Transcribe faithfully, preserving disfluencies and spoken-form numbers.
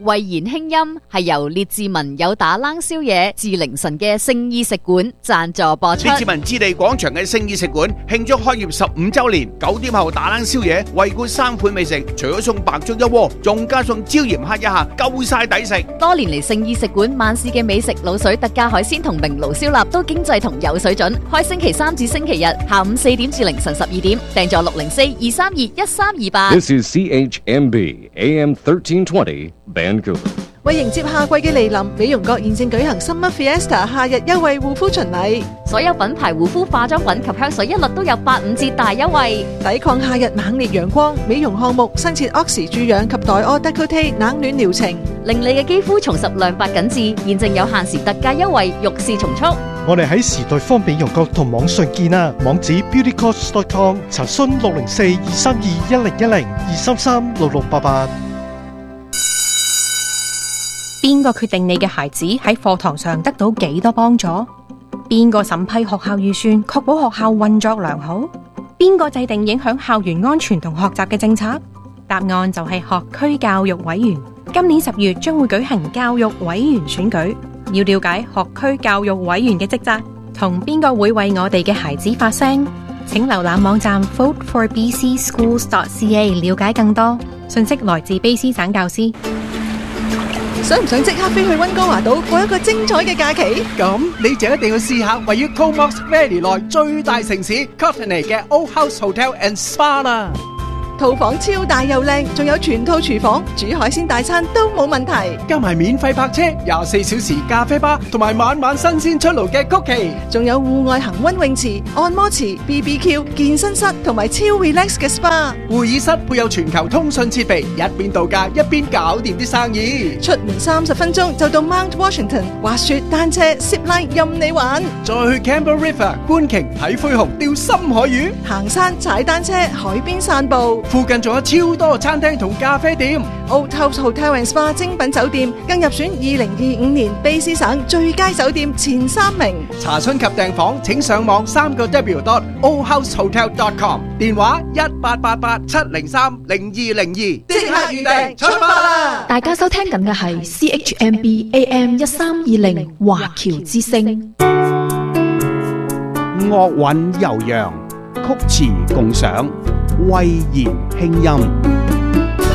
慧言輕音係由列治文有打冷宵夜至凌晨嘅聖意食館贊助播出。 列治文置地廣場嘅聖意食館慶祝開業十五週年，九點後打冷宵夜，惠顧三款美食，除咗送白粥一鍋，仲加送椒鹽蝦一下，夠晒抵食。 多年嚟聖意食館晚市嘅美食、滷水、特價海鮮同明爐燒臘都經濟同有水準。開星期三至星期日下午四點至凌晨十二點，訂座六零四二三二一三二八。 This is C H M B A M thirteen twenty Vancouver。 為迎接夏季嘅嚟臨，美容閣現正舉行 Summer Fiesta 夏日優惠護膚巡禮， 所有品牌護膚化妝品及香水一律都有八五折大優惠。 抵抗夏日猛烈陽光，美容項目新設 Oxy 注氧及黛柯 Décolleté 冷暖療程， 令你嘅肌膚重拾亮白緊緻。現正有限時特價優惠，欲試從速。 我哋喺時代方美容閣同網上見啊，網址 beauty cost dot com， 查詢六零四二三二一零一零二三三六六八八。 邊個決定你嘅孩子喺課堂上得到幾多幫助？邊個審批學校預算，確保學校運作良好？邊個制定影響校園安全同學習嘅政策？答案就係學區教育委員。今年十月將會舉行教育委員選舉，要了解學區教育委員嘅職責，同邊個會為我哋嘅孩子發聲？請瀏覽網站 vote for b c schools dot c a 了解更多。信息來自卑詩省教師。 想唔想即刻飛去溫哥華島過一個精彩嘅假期？ 咁你就一定要試下位於 Comox Valley 內最大城市 Courtenay 嘅 Old House Hotel and Spa 啦。 套房超大又靚，仲有全套廚房，煮海鮮大餐都冇問題。 加埋免費泊車、廿四小時咖啡吧，同埋晚晚新鮮出爐嘅曲奇， 仲有戶外恒溫泳池、按摩池、B B Q、健身室同埋超 relax 嘅 spa。 會議室配有全球通訊設備，一邊度假一邊搞掂啲生意。 出門三十分鐘就到 Mount Washington， 滑雪、單車、zip line 任你玩。 再去 Campbell River 觀鯨、睇灰熊、釣深海魚， 行山、踩單車、海邊散步。 附近仲有超多餐廳同咖啡店。 Old House Hotel and Spa 精品酒店更入選二零二五年卑詩省最佳酒店前三名。 查詢及訂房請上網三個 W dot old house hotel dot com， 電話一八八八七零三零二零二，即刻預訂出發啦！ 大家收聽緊嘅係 C H M B A M 一三二零華僑之聲。 樂韻悠揚，曲詞共賞，慧言輕音。